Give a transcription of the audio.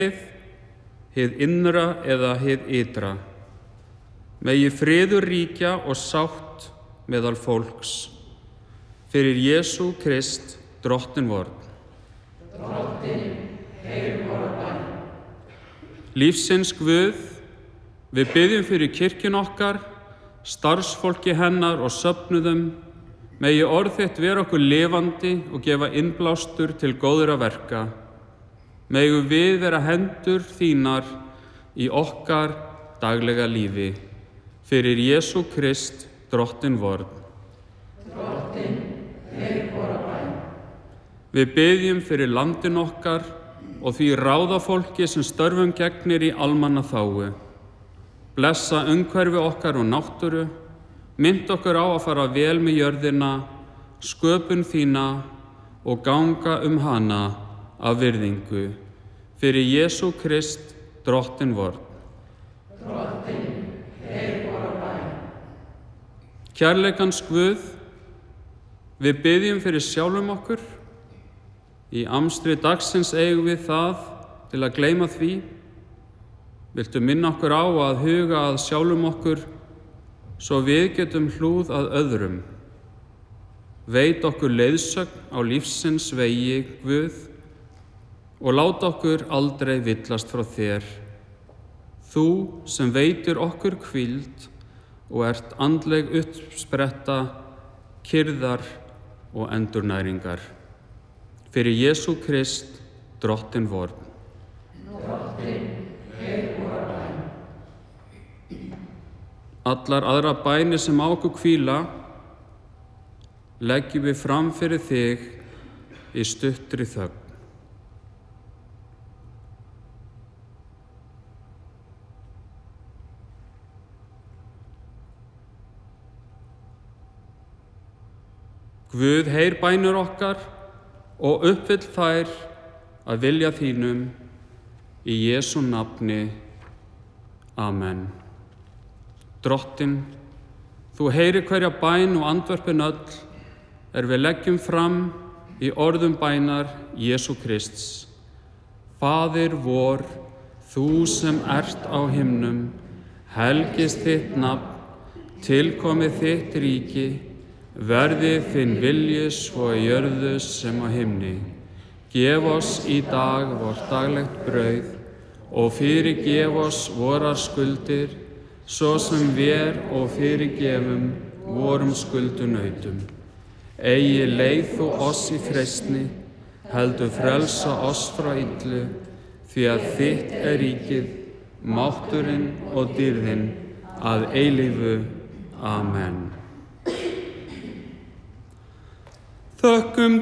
hið innra eða hið ytra. Megi friður ríkja og sátt meðal fólks. Fyrir Jesú Krist, Drottinn vorn. Drottinn, heyr vora bæn. Lífsins Guð, við biðjum fyrir kirkjun okkar, starfsfólki hennar og söfnuðum. Megi orð þitt vera okkur lifandi og gefa innblástur til góðra verka. Megum við vera hendur þínar í okkar daglega lífi. Fyrir Jesú Krist, Drottinn vorn. Drottinn, heyr vora bæn. Við biðjum fyrir landin okkar og því ráðafólki sem störfum gegnir í almannaþágu. Blessa umhverfi okkar og náttúru, mynd okkur á að fara vel með jörðina, sköpun þína og ganga hana af virðingu. Fyrir Jesú Krist, Drottinn vorn. Drottinn, heyr vora bæn. Kærleikans Guð, við biðjum fyrir sjálfum okkur. Í amstri dagsins eigum við það til að gleyma því. Viltu minna okkur á að huga að sjálfum okkur svo við getum hlúð að öðrum. Veit okkur leiðsögn á lífsins vegi, Guð, og lát okkur aldrei villast frá þér. Þú sem veitir okkur hvíld og ert andleg uppspretta, kyrrðar og endurnæringar. Fyrir Jesú Krist, Drottinn vorn. Drottinn, heyr vora bæn. Allar aðra bænir sem á okkur hvíla leggjum við fram fyrir þig í stuttri þögn. Guð, heyr bænir okkar og uppfyll þær að vilja þínum í Jesú nafni. Amen. Drottinn, þú heyrir hverja bæn og andvörpin öll við leggjum fram í orðum bænar Jesú Krists. Faðir vor, þú sem ert á himnum, helgist þitt nafn, tilkomið þitt ríki, verði þinn vilji svo í jörðu sem á himni. Gef oss í dag vort daglegt brauð og fyrirgef oss vorar skuldir, svo sem við og fyrirgefum vorum skuldunautum. Eigi leið þú oss í freistni, heldur frelsa oss frá illu, því að þitt ríkið, mátturinn og dýrðin að eilífu. Amen. Þökkum